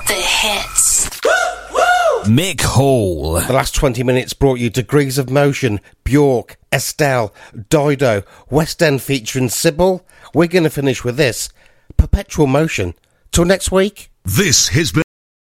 The hits. Mick Hall. The last 20 minutes brought you Degrees of Motion, Bjork, Estelle, Dido, West End featuring Sybil. We're going to finish with this, Perpetual Motion. Till next week. This has been